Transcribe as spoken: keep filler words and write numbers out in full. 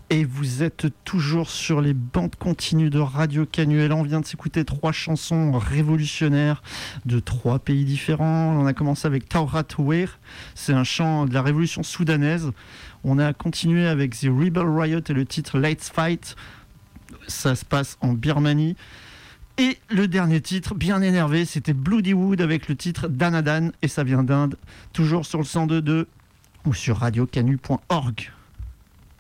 Et vous êtes toujours sur les bandes continues de Radio Canu. Et là, on vient de s'écouter trois chansons révolutionnaires de trois pays différents. On a commencé avec Taurat Weir, c'est un chant de la révolution soudanaise. On a continué avec The Rebel Riot et le titre Let's Fight. Ça se passe en Birmanie. Et le dernier titre, bien énervé, c'était Bloody Wood avec le titre Danadan. Et ça vient d'Inde, toujours sur le cent deux point deux ou sur radio canu point org.